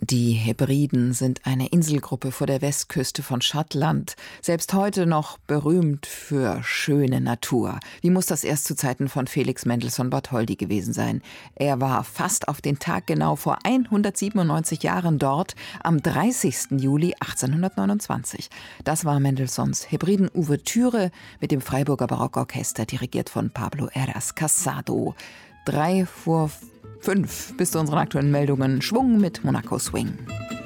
Die Hebriden sind eine Inselgruppe vor der Westküste von Schottland, selbst heute noch berühmt für schöne Natur. Wie muss das erst zu Zeiten von Felix Mendelssohn Bartholdy gewesen sein? Er war fast auf den Tag genau vor 197 Jahren dort, am 30. Juli 1829. Das war Mendelssohns Hebriden-Ouvertüre mit dem Freiburger Barockorchester, dirigiert von Pablo Heras Casado. 3 vor 5 bis zu unseren aktuellen Meldungen. Schwung mit Monaco Swing.